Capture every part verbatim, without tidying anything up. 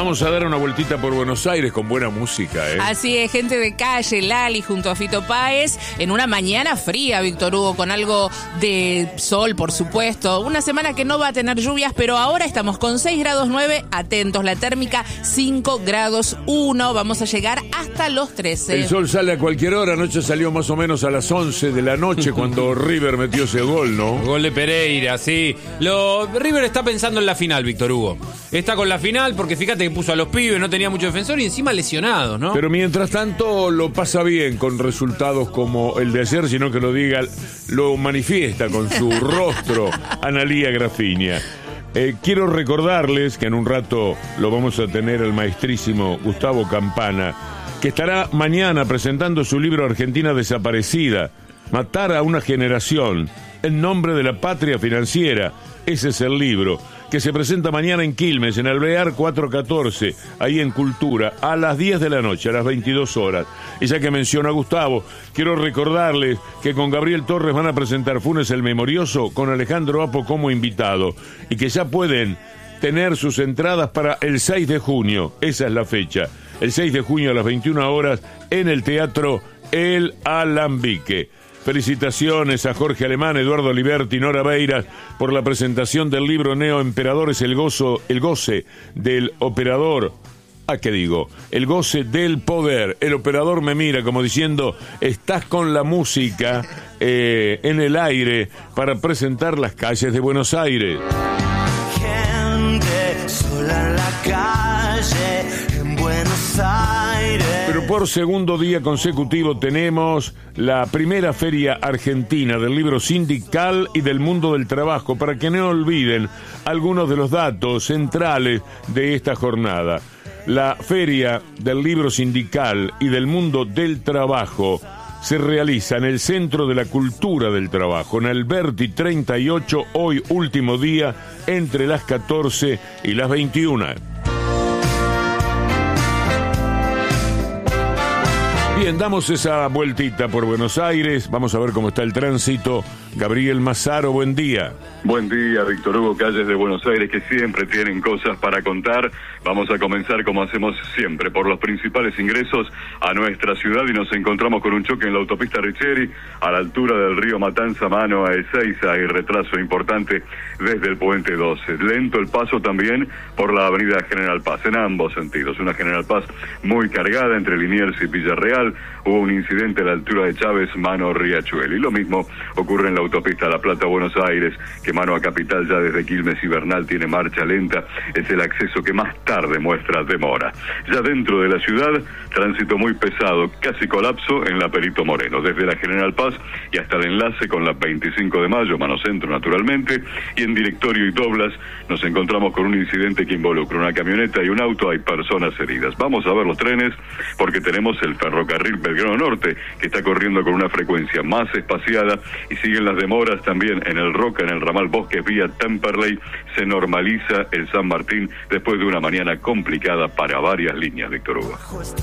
Vamos a dar una vueltita por Buenos Aires con buena música, ¿eh? Así es, gente de calle, Lali junto a Fito Páez, en una mañana fría, Víctor Hugo, con algo de sol, por supuesto. Una semana que no va a tener lluvias, pero ahora estamos con seis grados nueve, atentos, la térmica cinco grados uno, vamos a llegar hasta los trece. El sol sale a cualquier hora, anoche salió más o menos a las once de la noche cuando River metió ese gol, ¿no? Gol de Pereira, sí. Lo, River está pensando en la final, Víctor Hugo. Está con la final porque fíjate que puso a los pibes, no tenía mucho defensor y encima lesionados, ¿no? Pero mientras tanto lo pasa bien con resultados como el de ayer, sino que lo diga, lo manifiesta con su rostro Analía Grafiña. Eh, quiero recordarles que en un rato lo vamos a tener al maestrísimo Gustavo Campana, que estará mañana presentando su libro Argentina Desaparecida, Matar a una generación, en nombre de la patria financiera. Ese es el libro, que se presenta mañana en Quilmes, en Alvear cuatrocientos catorce, ahí en Cultura, a las diez de la noche, a las veintidós horas. Y ya que menciona a Gustavo, quiero recordarles que con Gabriel Torres van a presentar Funes el Memorioso con Alejandro Apo como invitado, y que ya pueden tener sus entradas para el seis de junio, esa es la fecha, el seis de junio a las veintiuna horas en el Teatro El Alambique. Felicitaciones a Jorge Alemán, Eduardo Oliverti, Nora Beiras por la presentación del libro Neo Emperadores, el gozo, el goce del operador. ¿A qué digo? El goce del poder. El operador me mira como diciendo, estás con la música eh, en el aire para presentar Las calles de Buenos Aires. Gente sola en la calle en Buenos Aires. Pero por segundo día consecutivo tenemos la primera feria argentina del libro sindical y del mundo del trabajo, para que no olviden algunos de los datos centrales de esta jornada. La feria del libro sindical y del mundo del trabajo se realiza en el Centro de la Cultura del Trabajo, en Alberti treinta y ocho, hoy último día, entre las catorce y las veintiuna. Bien, damos esa vueltita por Buenos Aires, vamos a ver cómo está el tránsito. Gabriel Mazaro, buen día. Buen día, Víctor Hugo, calles de Buenos Aires que siempre tienen cosas para contar. Vamos a comenzar como hacemos siempre, por los principales ingresos a nuestra ciudad, y nos encontramos con un choque en la autopista Richeri, a la altura del río Matanza, mano a Ezeiza, y retraso importante desde el puente doce. Lento el paso también por la avenida General Paz, en ambos sentidos. Una General Paz muy cargada entre Liniers y Villarreal. Hubo un incidente a la altura de Chávez, mano Riachuelo. Y lo mismo ocurre en la autopista La Plata-Buenos Aires, que mano a Capital ya desde Quilmes y Bernal tiene marcha lenta. Es el acceso que más tarde muestra demora. Ya dentro de la ciudad, tránsito muy pesado, casi colapso en la Perito Moreno, desde la General Paz y hasta el enlace con la veinticinco de mayo, mano centro naturalmente, y en Directorio y Doblas nos encontramos con un incidente que involucra una camioneta y un auto. Hay personas heridas. Vamos a ver los trenes, porque tenemos el ferrocarril Belgrano Norte, que está corriendo con una frecuencia más espaciada, y siguen las demoras también en el Roca, en el ramal Bosques vía Temperley. Se normaliza el San Martín después de una mañana complicada para varias líneas, Víctor Hugo.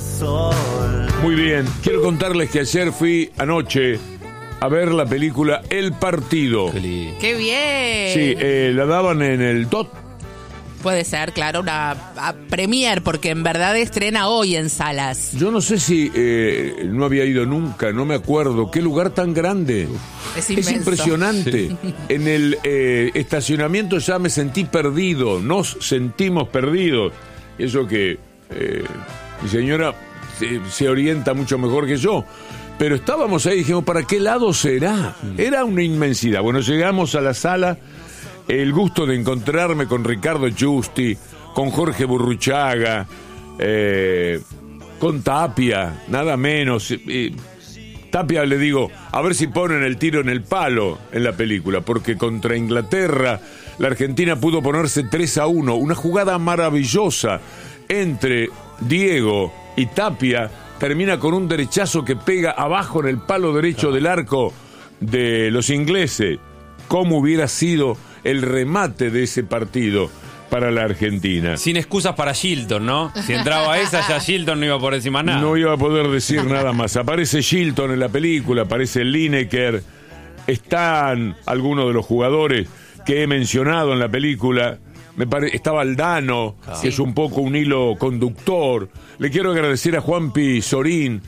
Muy bien, quiero contarles que ayer fui anoche a ver la película El Partido. ¡Qué bien! Sí, eh, la daban en el D O T. Puede ser, claro, una a premier, porque en verdad estrena hoy en salas. Yo no sé si eh, no había ido nunca, no me acuerdo. Qué lugar tan grande. Es inmenso. Es impresionante. Sí. En el eh, estacionamiento ya me sentí perdido, nos sentimos perdidos. Eso que eh, mi señora se, se orienta mucho mejor que yo. Pero estábamos ahí y dijimos, ¿para qué lado será? Era una inmensidad. Bueno, llegamos a la sala. El gusto de encontrarme con Ricardo Giusti, con Jorge Burruchaga, eh, con Tapia, nada menos. Eh, Tapia, le digo, a ver si ponen el tiro en el palo en la película, porque contra Inglaterra la Argentina pudo ponerse tres a uno, una jugada maravillosa entre Diego y Tapia, termina con un derechazo que pega abajo en el palo derecho del arco de los ingleses. ¿Cómo hubiera sido el remate de ese partido para la Argentina? Sin excusas para Shilton, ¿no? Si entraba esa, ya Shilton no iba a poder decir más nada. No iba a poder decir nada más. Aparece Shilton en la película, aparece Lineker, están algunos de los jugadores que he mencionado en la película. Me pare... Estaba Aldano, Ah. que es un poco un hilo conductor. Le quiero agradecer a Juanpi Sorín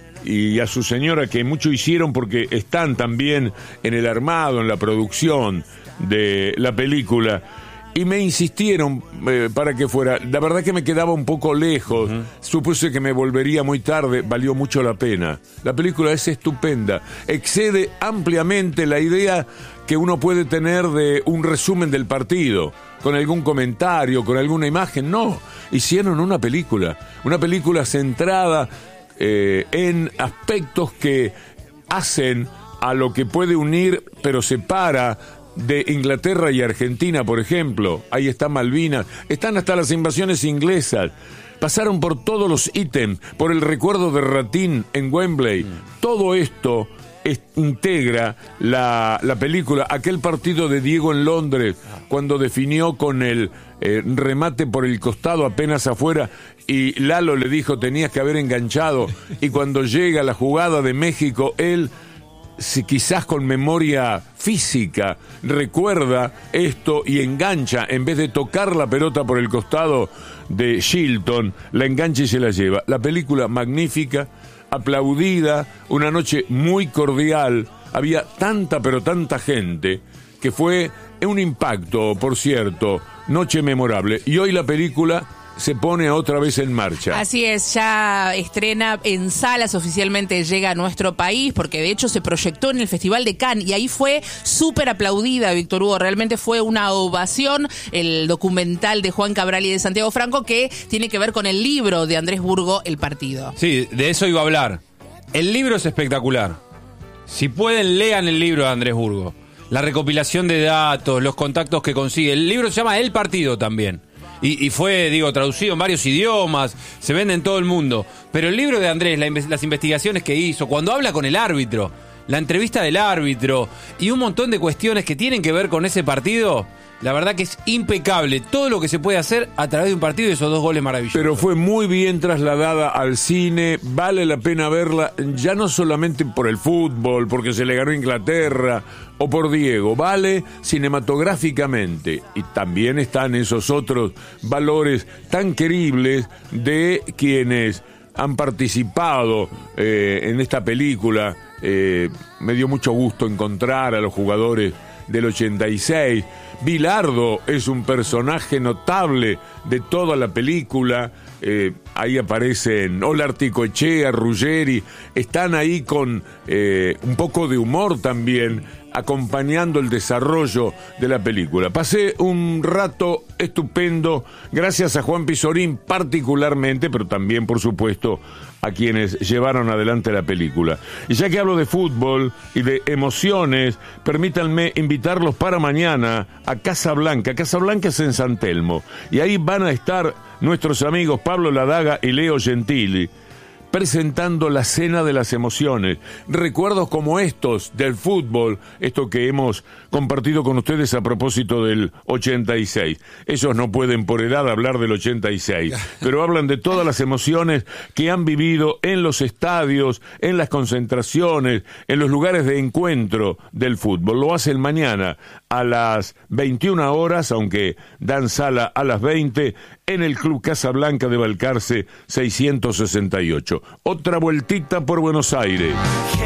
y a su señora, que mucho hicieron porque están también en el armado, en la producción de la película. Y me insistieron eh, para que fuera. La verdad que me quedaba un poco lejos. Uh-huh. Supuse que me volvería muy tarde. Valió mucho la pena. La película es estupenda. Excede ampliamente la idea que uno puede tener de un resumen del partido, con algún comentario, con alguna imagen. No, hicieron una película. Una película centrada eh, en aspectos que hacen a lo que puede unir, pero separa, de Inglaterra y Argentina, por ejemplo. Ahí está Malvinas, están hasta las invasiones inglesas, pasaron por todos los ítems, por el recuerdo de Ratín en Wembley. Mm. Todo esto es, integra la, la película, aquel partido de Diego en Londres, cuando definió con el eh, remate por el costado apenas afuera, y Lalo le dijo tenías que haber enganchado, y cuando llega la jugada de México, él, si quizás con memoria física, recuerda esto y engancha, en vez de tocar la pelota por el costado de Shilton, la engancha y se la lleva. La película magnífica, aplaudida, una noche muy cordial, había tanta pero tanta gente que fue un impacto, por cierto, noche memorable. Y hoy la película se pone otra vez en marcha. Así es, ya estrena en salas, oficialmente llega a nuestro país, porque de hecho se proyectó en el Festival de Cannes y ahí fue súper aplaudida, Víctor Hugo. Realmente fue una ovación el documental de Juan Cabral y de Santiago Franco, que tiene que ver con el libro de Andrés Burgo, El Partido. Sí, de eso iba a hablar. El libro es espectacular. Si pueden, lean el libro de Andrés Burgo. La recopilación de datos, los contactos que consigue. El libro se llama El Partido también. Y, y fue, digo, traducido en varios idiomas, se vende en todo el mundo. Pero el libro de Andrés, la, las investigaciones que hizo, cuando habla con el árbitro, la entrevista del árbitro y un montón de cuestiones que tienen que ver con ese partido, la verdad que es impecable todo lo que se puede hacer a través de un partido y esos dos goles maravillosos. Pero fue muy bien trasladada al cine, vale la pena verla, ya no solamente por el fútbol, porque se le ganó a Inglaterra, o por Diego, vale cinematográficamente. Y también están esos otros valores tan queribles de quienes han participado eh, en esta película. Eh, me dio mucho gusto encontrar a los jugadores del ochenta y seis. Bilardo es un personaje notable de toda la película. Eh, ahí aparecen Olarticoechea, Ruggeri, están ahí con eh, un poco de humor también, acompañando el desarrollo de la película. Pasé un rato estupendo, gracias a Juan Pizorín particularmente, pero también, por supuesto, a quienes llevaron adelante la película. Y ya que hablo de fútbol y de emociones, permítanme invitarlos para mañana a Casablanca. Casablanca es en San Telmo, y ahí van a estar nuestros amigos Pablo Ladaga y Leo Gentili, presentando la cena de las emociones. Recuerdos como estos del fútbol, esto que hemos compartido con ustedes a propósito del ochenta y seis. Ellos no pueden por edad hablar del ochenta y seis, pero hablan de todas las emociones que han vivido en los estadios, en las concentraciones, en los lugares de encuentro del fútbol. Lo hacen mañana a las veintiuna horas, aunque dan sala a las veinte, en el Club Casablanca de Balcarce seiscientos sesenta y ocho. Otra vueltita por Buenos Aires.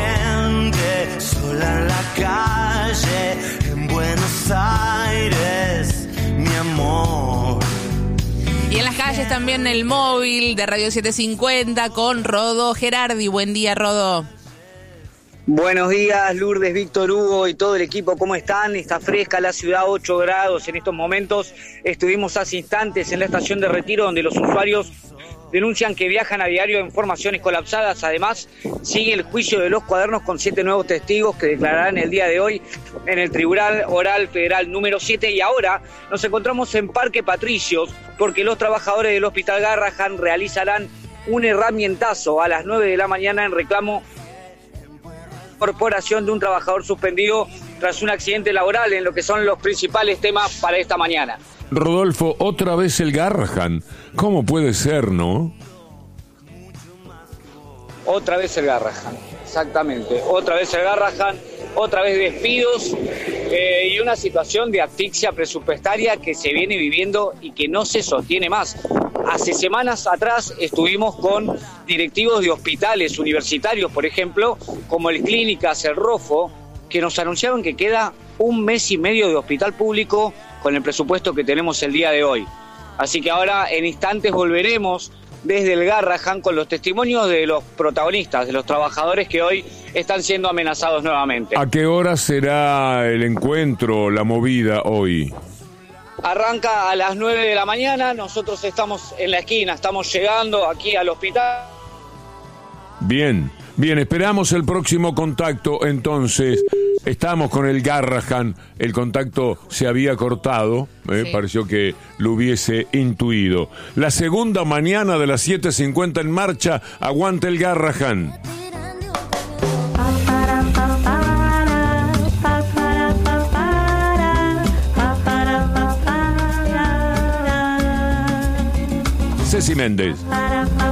Gente sola en la calle, en Buenos Aires, mi amor. Y en las calles también el móvil de Radio setecientos cincuenta con Rodo Gerardi. Buen día, Rodo. Buenos días, Lourdes, Víctor Hugo y todo el equipo, ¿cómo están? Está fresca la ciudad, ocho grados en estos momentos. Estuvimos hace instantes en la estación de Retiro, donde los usuarios denuncian que viajan a diario en formaciones colapsadas. Además, sigue el juicio de los cuadernos con siete nuevos testigos que declararán el día de hoy en el Tribunal Oral Federal número siete. Y ahora nos encontramos en Parque Patricios, porque los trabajadores del Hospital Garrahan realizarán un herramientazo a las nueve de la mañana en reclamo incorporación de un trabajador suspendido tras un accidente laboral, en lo que son los principales temas para esta mañana. Rodolfo, otra vez el Garrahan. ¿Cómo puede ser, no? Otra vez el Garrahan. Exactamente. Otra vez el Garrahan, otra vez despidos eh, y una situación de asfixia presupuestaria que se viene viviendo y que no se sostiene más. Hace semanas atrás estuvimos con directivos de hospitales universitarios, por ejemplo, como el Clínicas, el Rofo, que nos anunciaban que queda un mes y medio de hospital público con el presupuesto que tenemos el día de hoy. Así que ahora en instantes volveremos desde el Garrahan con los testimonios de los protagonistas, de los trabajadores que hoy están siendo amenazados nuevamente. ¿A qué hora será el encuentro, la movida hoy? Arranca a las nueve de la mañana, nosotros estamos en la esquina, estamos llegando aquí al hospital. Bien, bien, esperamos el próximo contacto, entonces, estamos con el Garrahan, el contacto se había cortado, eh, Sí. pareció que lo hubiese intuido. La segunda mañana de las siete cincuenta en marcha, aguanta el Garrahan. Ceci Méndez.